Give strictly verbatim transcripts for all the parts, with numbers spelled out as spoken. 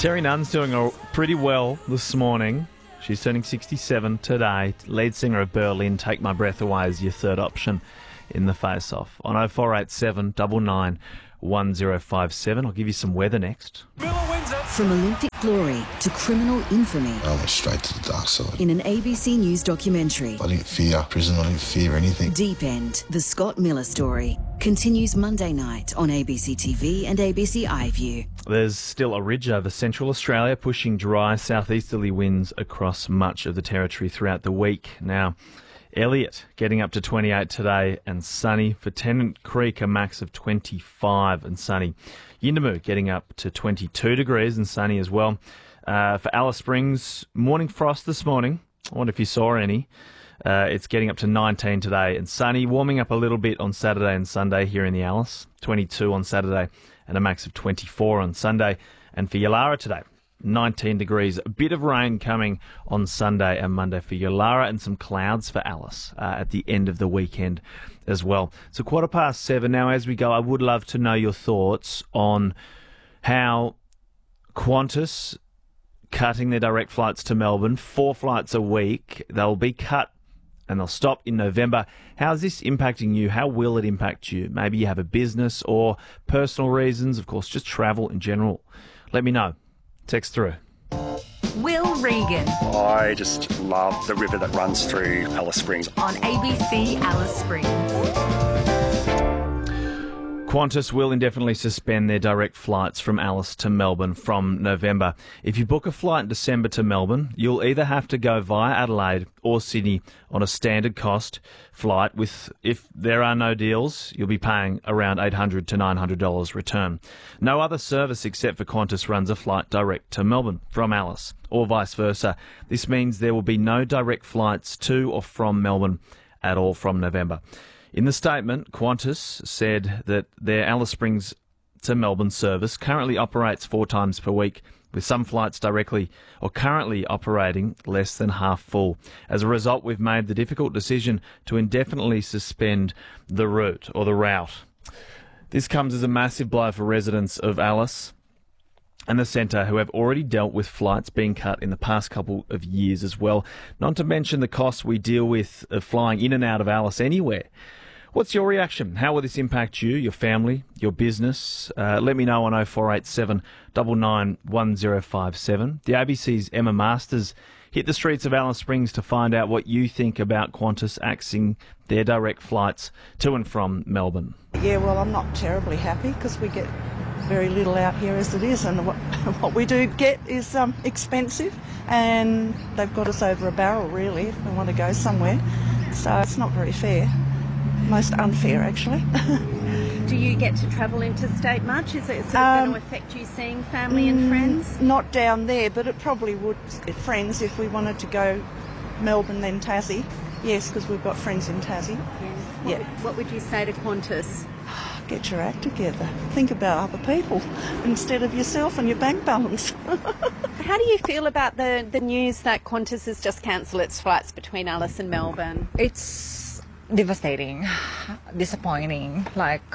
Terry Nunn's doing a- pretty well this morning. She's turning sixty-seven today. Lead singer of Berlin, Take My Breath Away is your third option in the face-off. On oh four eight seven, nine nine, one oh five seven. I'll give you some weather next. From Olympic glory to criminal infamy. I went straight to the dark side. In an A B C News documentary. I didn't fear prison, I didn't fear anything. Deep End, the Scott Miller story, continues Monday night on A B C T V and A B C iView. There's still a ridge over central Australia, pushing dry southeasterly winds across much of the territory throughout the week. Now, Elliot getting up to twenty-eight today and sunny. For Tennant Creek, a max of twenty-five and sunny. Yuendamu getting up to twenty-two degrees and sunny as well. Uh, for Alice Springs, morning frost this morning. I wonder if you saw any. Uh, it's getting up to nineteen today and sunny, warming up a little bit on Saturday and Sunday here in the Alice. twenty-two on Saturday and a max of twenty-four on Sunday. And for Yulara today, nineteen degrees. A bit of rain coming on Sunday and Monday for Yulara, and some clouds for Alice uh, at the end of the weekend as well. So quarter past seven now. As we go, I would love to know your thoughts on how Qantas cutting their direct flights to Melbourne, four flights a week. They'll be cut and they'll stop in November. How's this impacting you? How will it impact you? Maybe you have a business or personal reasons, of course, just travel in general. Let me know. Text through. Will Regan I just love the river that runs through Alice Springs. on A B C Alice Springs. Qantas will indefinitely suspend their direct flights from Alice to Melbourne from November. If you book a flight in December to Melbourne, you'll either have to go via Adelaide or Sydney on a standard cost flight. With if there are no deals, you'll be paying around eight hundred to nine hundred dollars return. No other service except for Qantas runs a flight direct to Melbourne from Alice, or vice versa. This means there will be no direct flights to or from Melbourne at all from November. In the statement, Qantas said that their Alice Springs to Melbourne service currently operates four times per week, with some flights directly or currently operating less than half full. As a result, we've made the difficult decision to indefinitely suspend the route or the route. This comes as a massive blow for residents of Alice and the centre, who have already dealt with flights being cut in the past couple of years as well. Not to mention the costs we deal with of flying in and out of Alice anywhere. What's your reaction? How will this impact you, your family, your business? Uh, let me know on oh four eight seven, nine nine, one oh five seven. The A B C's Emma Masters hit the streets of Alice Springs to find out what you think about Qantas axing their direct flights to and from Melbourne. Yeah, well, I'm not terribly happy because we get very little out here as it is, and what, what we do get is um, expensive, and they've got us over a barrel, really, if we want to go somewhere. So it's not very fair. Most unfair, actually. Do you get to travel interstate much? Is it, is it Um, going to affect you seeing family and friends? Not down there, but it probably would, friends, if we wanted to go Melbourne then Tassie. Yes, because we've got friends in Tassie. What, Yeah. would, what would you say to Qantas? Get your act together. Think about other people instead of yourself and your bank balance. How do you feel about the, the news that Qantas has just cancelled its flights between Alice and Melbourne? It's devastating, disappointing. Like,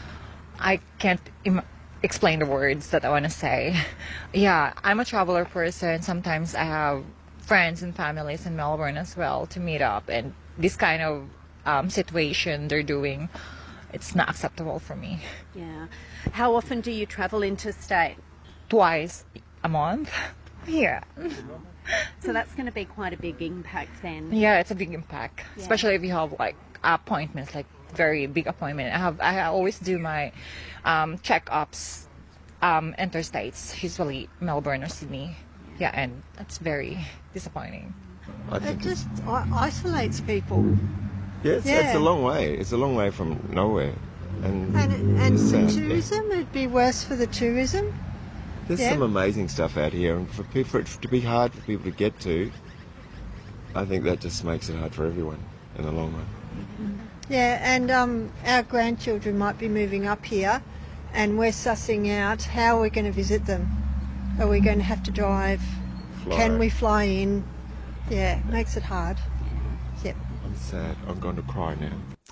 I can't Im- explain the words that I want to say. Yeah, I'm a traveler person. Sometimes I have friends and families in Melbourne as well to meet up, and this kind of um, situation they're doing, it's not acceptable for me. Yeah. How often do you travel interstate? Twice a month. Yeah. So that's going to be quite a big impact then. Yeah, it's a big impact, Yeah. especially if you have like appointments, like very big appointment. I have I always do my um, checkups, um, interstates, usually Melbourne or Sydney. Yeah, and that's very disappointing. I It think just i- isolates people. yeah, it's, yeah. it's a long way. It's a long way from nowhere, and, And, and it's for sad, yeah. tourism, it'd be worse for the tourism. There's yeah. some amazing stuff out here, and for, pe- for it to be hard for people to get to, I think that just makes it hard for everyone in the long run. Yeah, and um, our grandchildren might be moving up here, and we're sussing out how we're going to visit them. Are we going to have to drive? Fly. Can we fly in? Yeah, makes it hard. Yep. I'm sad. I'm going to cry now.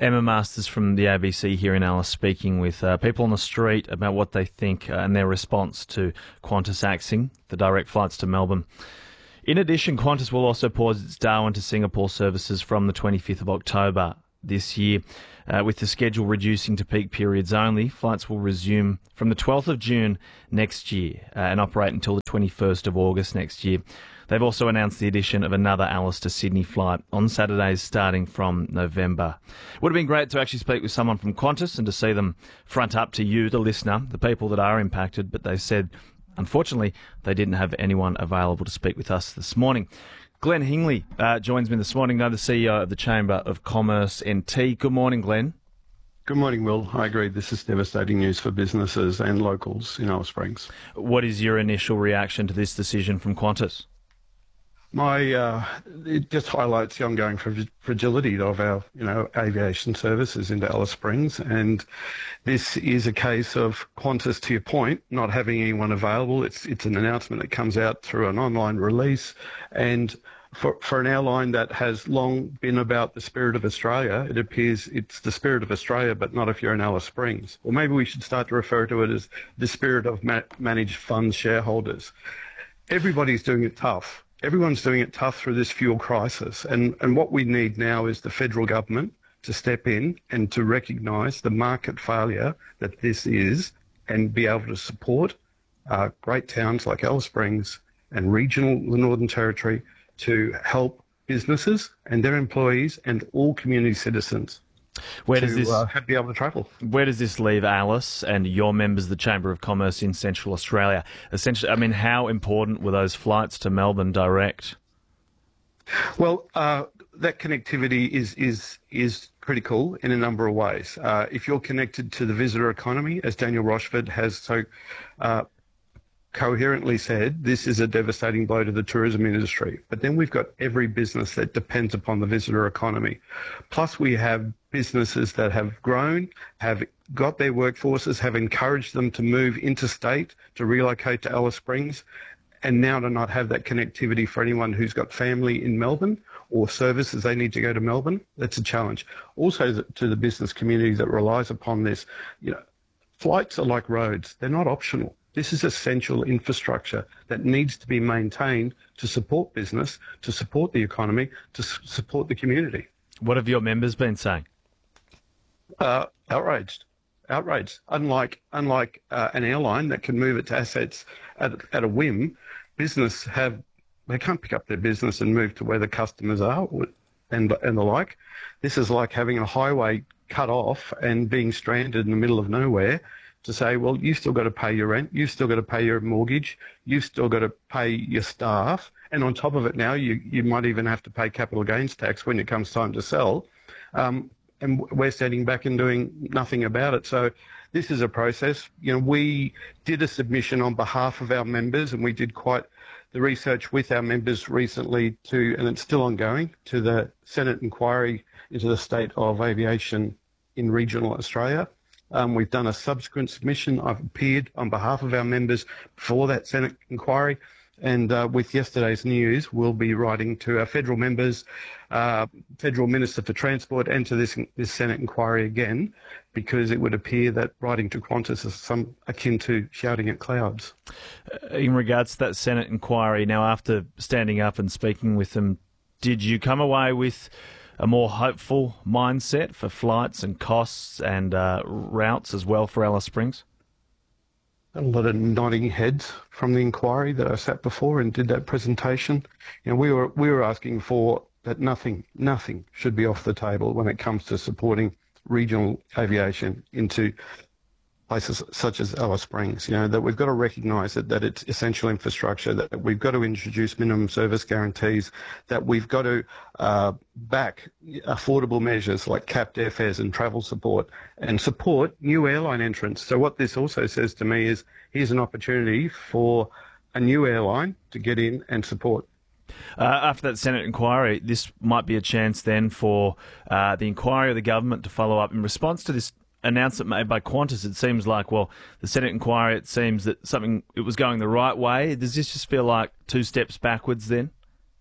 Emma Masters from the A B C here in Alice, speaking with uh, people on the street about what they think uh, and their response to Qantas axing the direct flights to Melbourne. In addition, Qantas will also pause its Darwin to Singapore services from the twenty-fifth of October this year. Uh, with the schedule reducing to peak periods only, flights will resume from the twelfth of June next year uh, and operate until the twenty-first of August next year. They've also announced the addition of another Alice to Sydney flight on Saturdays starting from November. It would have been great to actually speak with someone from Qantas and to see them front up to you, the listener, the people that are impacted, but they said, unfortunately, they didn't have anyone available to speak with us this morning. Glenn Hingley uh, joins me this morning, now the C E O of the Chamber of Commerce N T. Good morning, Glenn. Good morning, Will. I agree. This is devastating news for businesses and locals in Alice Springs. What is your initial reaction to this decision from Qantas? My, uh, it just highlights the ongoing fragility of our, you know, aviation services into Alice Springs, and this is a case of Qantas, to your point, not having anyone available. It's it's an announcement that comes out through an online release, and for for an airline that has long been about the spirit of Australia, it appears it's the spirit of Australia, but not if you're in Alice Springs. Or maybe we should start to refer to it as the spirit of ma- managed fund shareholders. Everybody's doing it tough. Everyone's doing it tough through this fuel crisis. And, and what we need now is the federal government to step in and to recognise the market failure that this is and be able to support uh, great towns like Alice Springs and regional the Northern Territory to help businesses and their employees and all community citizens Where to does this, uh, be able to travel. Where does this leave Alice and your members of the Chamber of Commerce in Central Australia? Essentially, I mean, how important were those flights to Melbourne direct? Well, uh, that connectivity is is is critical in a number of ways. Uh, if you're connected to the visitor economy, as Daniel Rochford has so uh, coherently said, this is a devastating blow to the tourism industry. But then we've got every business that depends upon the visitor economy. Plus, we have businesses that have grown, have got their workforces, have encouraged them to move interstate, to relocate to Alice Springs, and now to not have that connectivity for anyone who's got family in Melbourne or services they need to go to Melbourne. That's a challenge. Also to the business community that relies upon this, you know, flights are like roads. They're not optional. This is essential infrastructure that needs to be maintained to support business, to support the economy, to s- support the community. What have your members been saying? Uh, outraged. Outraged. Unlike unlike uh, an airline that can move its assets at, at a whim, business have they can't pick up their business and move to where the customers are and and the like. This is like having a highway cut off and being stranded in the middle of nowhere. To say, well, you've still got to pay your rent, you've still got to pay your mortgage, you've still got to pay your staff, and on top of it now, you, you might even have to pay capital gains tax when it comes time to sell. Um, and we're standing back and doing nothing about it. So this is a process. You know, we did a submission on behalf of our members, and we did quite the research with our members recently to, and it's still ongoing, to the Senate inquiry into the state of aviation in regional Australia. Um, we've done a subsequent submission. I've appeared on behalf of our members for that Senate inquiry. And uh, with yesterday's news, we'll be writing to our federal members, uh, Federal Minister for Transport, and to this, this Senate inquiry again, because it would appear that writing to Qantas is some akin to shouting at clouds. In regards to that Senate inquiry, now after standing up and speaking with them, did you come away with a more hopeful mindset for flights and costs and uh, routes as well for Alice Springs? A lot of nodding heads from the inquiry that I sat before and did that presentation. You know, we were we were asking for that nothing, nothing should be off the table when it comes to supporting regional aviation into places such as Alice Springs. You know, that we've got to recognise that, that it's essential infrastructure, that we've got to introduce minimum service guarantees, that we've got to uh, back affordable measures like capped airfares and travel support, and support new airline entrants. So what this also says to me is here's an opportunity for a new airline to get in and support. Uh, after that Senate inquiry, this might be a chance then for uh, the inquiry of the government to follow up in response to this announcement made by Qantas. It seems like, well, the Senate inquiry, it seems that something, it was going the right way. Does this just feel like two steps backwards then?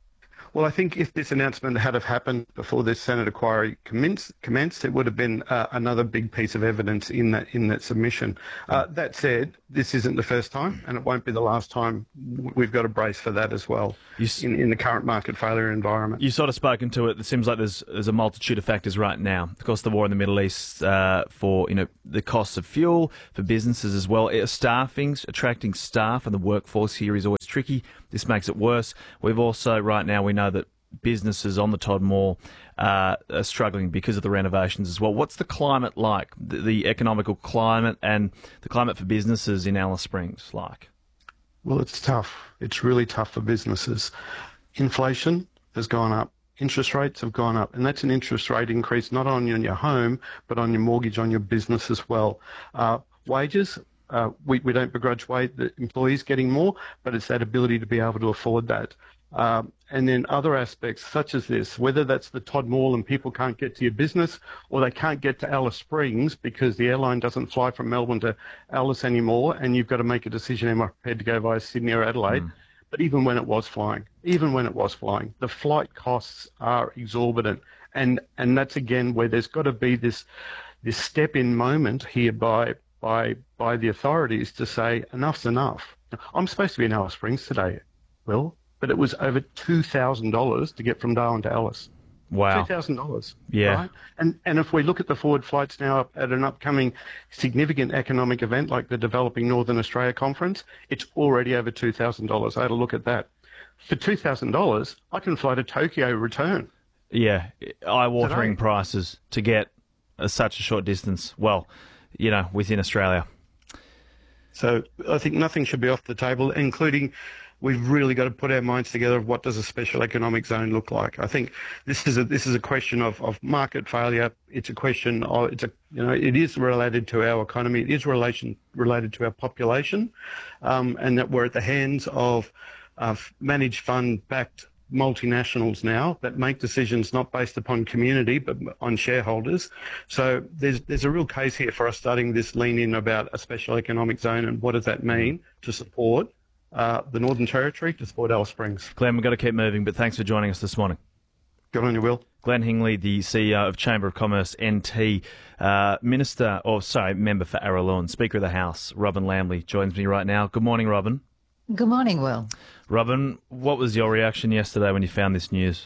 Well, I think if this announcement had have happened before this Senate inquiry commenced, commenced it would have been uh, another big piece of evidence in that in that submission. Uh, that said, this isn't the first time, and it won't be the last time. We've got to brace for that as well s- in, in the current market failure environment. You've sort of spoken to it. It seems like there's there's a multitude of factors right now. Of course, the war in the Middle East, uh, for you know the costs of fuel for businesses as well. Staffing, attracting staff, and the workforce here is always tricky. This makes it worse. We've also right now we know that businesses on the Todd Mall uh, are struggling because of the renovations as well. What's the climate like, the, the economical climate and the climate for businesses in Alice Springs like? Well, it's tough. It's really tough for businesses. Inflation has gone up. Interest rates have gone up, and that's an interest rate increase not only on your home, but on your mortgage, on your business as well. Uh, wages, uh, we, we don't begrudge wage, the employees getting more, but it's that ability to be able to afford that. Um, and then other aspects such as this, whether that's the Todd Mall and people can't get to your business, or they can't get to Alice Springs because the airline doesn't fly from Melbourne to Alice anymore, and you've got to make a decision, am I prepared to go via Sydney or Adelaide? Mm. But even when it was flying, even when it was flying, the flight costs are exorbitant. And and that's, again, where there's got to be this this step-in moment here by, by, by the authorities to say, enough's enough. I'm supposed to be in Alice Springs today, Will. But it was over two thousand dollars to get from Darwin to Alice. Wow. two thousand dollars. Yeah. Right? And and if we look at the forward flights now at an upcoming significant economic event like the Developing Northern Australia Conference, it's already over two thousand dollars. I had a look at that. For two thousand dollars, I can fly to Tokyo return. Yeah, eye-watering prices to get a, such a short distance, well, you know, within Australia. So I think nothing should be off the table, including... We've really got to put our minds together of what does a special economic zone look like. I think this is a this is a question of, of market failure. It's a question of it's a you know it is related to our economy. It is relation related to our population, um, and that we're at the hands of uh, managed fund backed multinationals now that make decisions not based upon community but on shareholders. So there's there's a real case here for us starting this lean in about a special economic zone and what does that mean to support Uh, the Northern Territory to support Alice Springs. Glenn, we've got to keep moving, but thanks for joining us this morning. Good on you, Will. Glenn Hingley, the C E O of Chamber of Commerce N T, uh, Minister, or sorry, Member for Araluen, Speaker of the House, Robin Lambley, joins me right now. Good morning, Robin. Good morning, Will. Robin, what was your reaction yesterday when you found this news?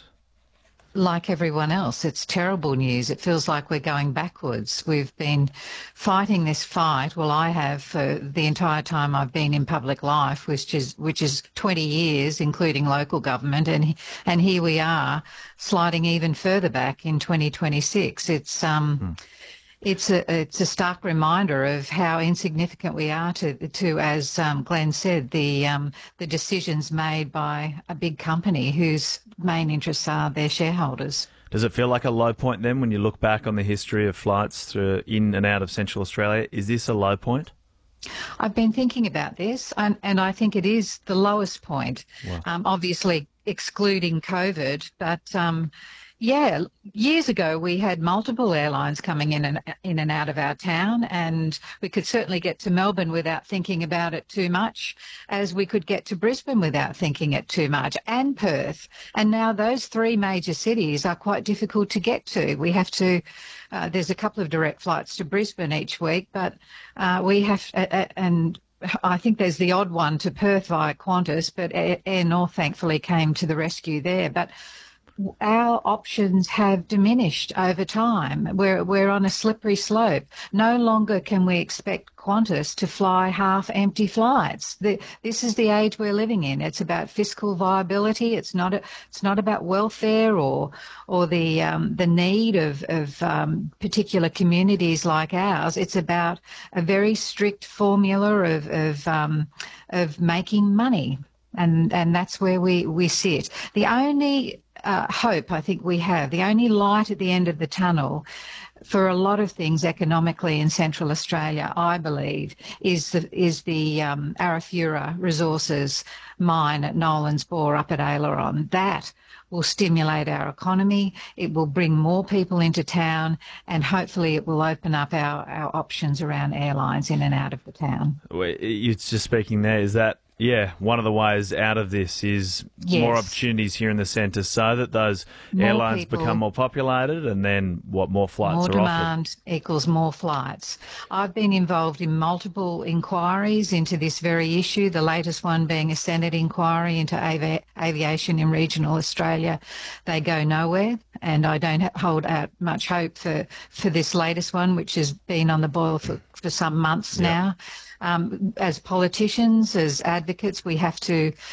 Like everyone else, it's terrible news. It feels like we're going backwards. We've been fighting this fight. Well, I have for the entire time I've been in public life, which is which is twenty years, including local government, and and here we are, sliding even further back in twenty twenty-six. It's um. Hmm. It's a it's a stark reminder of how insignificant we are to to as um, Glenn said, the um, the decisions made by a big company whose main interests are their shareholders. Does it feel like a low point then when you look back on the history of flights through in and out of Central Australia? Is this a low point? I've been thinking about this, and, and I think it is the lowest point. Wow. Um, obviously excluding COVID, but. Um, Yeah, years ago we had multiple airlines coming in and in and out of our town, and we could certainly get to Melbourne without thinking about it too much, as we could get to Brisbane without thinking it too much, and Perth. And now those three major cities are quite difficult to get to. We have to, uh, there's a couple of direct flights to Brisbane each week, but uh, we have, uh, uh, and I think there's the odd one to Perth via Qantas, but Air, Air North thankfully came to the rescue there. But our options have diminished over time. We're, we're on a slippery slope. No longer can we expect Qantas to fly half-empty flights. The, this is the age we're living in. It's about fiscal viability. It's not a, it's not about welfare or or the um, the need of, of um, particular communities like ours. It's about a very strict formula of of, um, of making money, and and that's where we, we sit. The only Uh, hope I think we have, the only light at the end of the tunnel for a lot of things economically in Central Australia, I believe, is the, is the um, Arafura Resources mine at Nolan's Bore up at Aileron. That will stimulate our economy, it will bring more people into town, and hopefully it will open up our, our options around airlines in and out of the town. You're just speaking there, is that Yeah, one of the ways out of this is Yes. more opportunities here in the centre so that those More airlines people. become more populated, and then what more flights More are demand offered. equals more flights. I've been involved in multiple inquiries into this very issue, the latest one being a Senate inquiry into avi- aviation in regional Australia. They go nowhere, and I don't ha- hold out much hope for, for this latest one, which has been on the boil for, for some months Yeah. now. Um, as politicians, as advocates, we have to